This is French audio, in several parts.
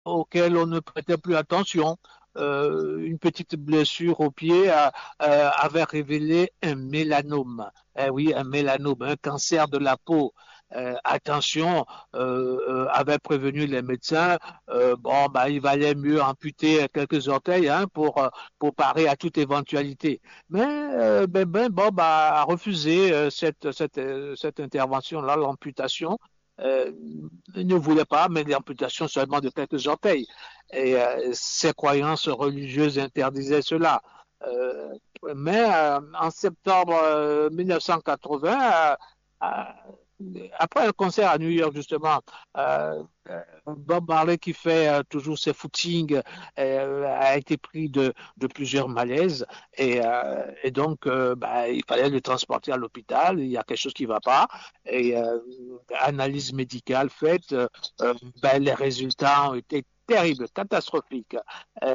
auquel on ne prêtait plus attention. Une petite blessure au pied avait révélé un mélanome. Eh oui, un mélanome, un cancer de la peau. Attention, avait prévenu les médecins. Bon, bah, il valait mieux amputer quelques orteils hein, pour parer à toute éventualité. Mais Bob a refusé cette intervention-là, l'amputation. Euh, il ne voulait pas, mais l'amputation seulement de quelques orteils. Et ses croyances religieuses interdisaient cela. Euh, mais en septembre 1980, après un concert à New York, justement, euh, Bob Marley, qui fait toujours ses footings, a été pris de plusieurs malaises. Et donc, bah, il fallait le transporter à l'hôpital. Il y a quelque chose qui ne va pas. Et analyse médicale faite, ben, les résultats ont été terribles, catastrophiques. Euh,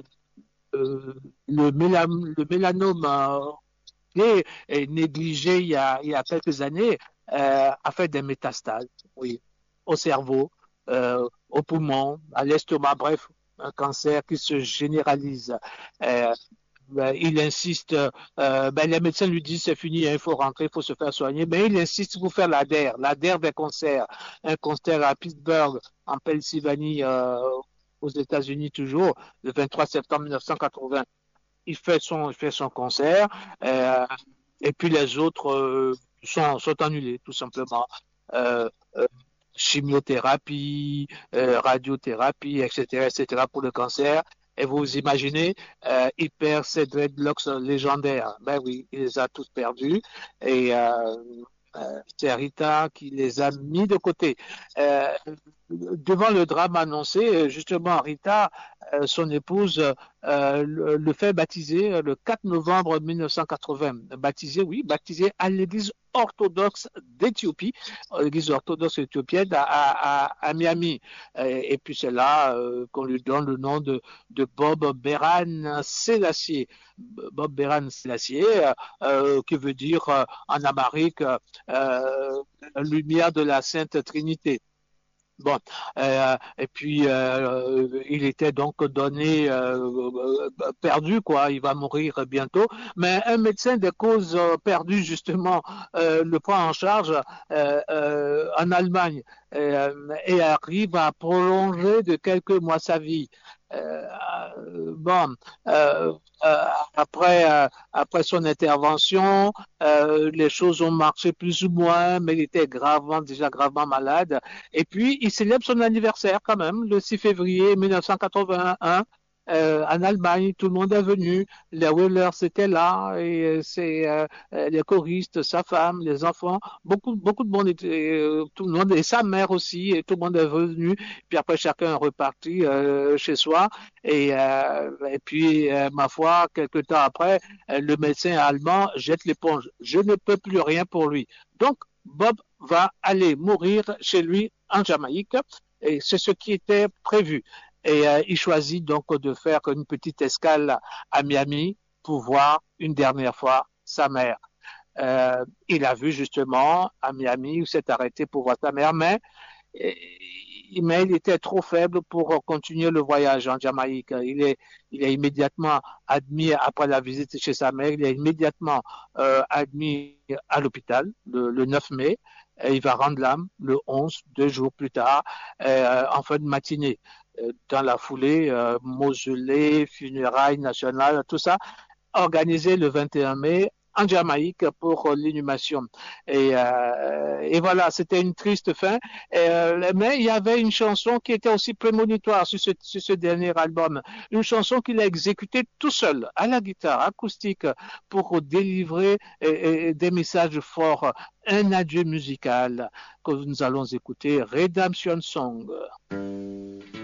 le mélanome négligé il y a quelques années a fait des métastases, oui, au cerveau, au poumon, à l'estomac, bref, un cancer qui se généralise. Euh, il insiste, les médecins lui disent c'est fini, hein, il faut rentrer, il faut se faire soigner, mais il insiste pour faire l'ADER des concerts, un concert à Pittsburgh, en Pennsylvanie, aux États-Unis toujours, le 23 septembre 1980. Il fait son concert, euh, et puis les autres sont annulés, tout simplement. Euh, euh, Chimiothérapie, radiothérapie, etc., pour le cancer. Et vous imaginez, il perd ses dreadlocks légendaires. Ben oui, il les a tous perdus. Et c'est Rita qui les a mis de côté. Euh, Devant le drame annoncé, justement, Rita, son épouse, le fait baptiser le 4 novembre 1980. Baptisé, oui, baptisé à l'église orthodoxe d'Éthiopie, l'église orthodoxe éthiopienne à Miami. Et puis c'est là qu'on lui donne le nom de Bob Beran Selassie. Bob Beran Selassie, qui veut dire en Amérique lumière de la Sainte Trinité. Bon, et puis il était donc donné perdu, quoi. Il va mourir bientôt. Mais un médecin des causes perdues, justement, le prend en charge en Allemagne et arrive à prolonger de quelques mois sa vie. Euh, bon, euh, euh, après son intervention, les choses ont marché plus ou moins, mais il était déjà gravement malade. Et puis, il célèbre son anniversaire quand même, le 6 février 1981, en Allemagne. Tout le monde est venu. Les Whalers étaient là, et les choristes, sa femme, les enfants. Beaucoup de monde était, tout le monde, et sa mère aussi, et tout le monde est venu. Puis après, chacun est reparti chez soi. Et puis, ma foi, quelque temps après, le médecin allemand jette l'éponge. Je ne peux plus rien pour lui. Donc, Bob va aller mourir chez lui en Jamaïque, et c'est ce qui était prévu. Et il choisit donc de faire une petite escale à Miami pour voir une dernière fois sa mère. Il a vu justement à Miami où s'est arrêté pour voir sa mère, mais il était trop faible pour continuer le voyage en Jamaïque. Il est immédiatement admis, après la visite chez sa mère, il est immédiatement admis à l'hôpital le 9 mai. Et il va rendre l'âme le 11, 2 jours plus tard, en fin de matinée. Dans la foulée, mausolée, funérailles nationales, tout ça, organisé le 21 mai en Jamaïque pour l'inhumation. Et voilà, c'était une triste fin. Mais il y avait une chanson qui était aussi prémonitoire sur ce dernier album. Une chanson qu'il a exécutée tout seul, à la guitare acoustique, pour délivrer des messages forts. Un adieu musical que nous allons écouter, Redemption Song.